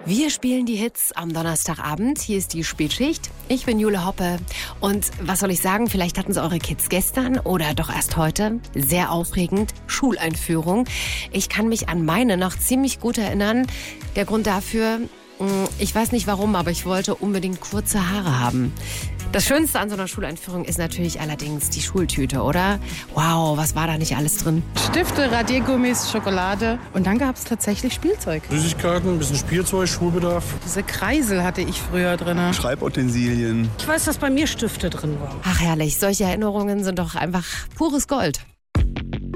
Wir spielen die Hits am Donnerstagabend. Hier ist die Spätschicht. Ich bin Jule Hoppe. Und was soll ich sagen? Vielleicht hatten Sie eure Kids gestern oder doch erst heute. Sehr aufregend. Schuleinführung. Ich kann mich an meine noch ziemlich gut erinnern. Der Grund dafür, ich weiß nicht warum, aber ich wollte unbedingt kurze Haare haben. Das Schönste an so einer Schuleinführung ist natürlich allerdings die Schultüte, oder? Wow, was war da nicht alles drin? Stifte, Radiergummis, Schokolade. Und dann gab es tatsächlich Spielzeug. Süßigkeiten, ein bisschen Spielzeug, Schulbedarf. Diese Kreisel hatte ich früher drin. Schreibutensilien. Ich weiß, dass bei mir Stifte drin waren. Ach herrlich, solche Erinnerungen sind doch einfach pures Gold.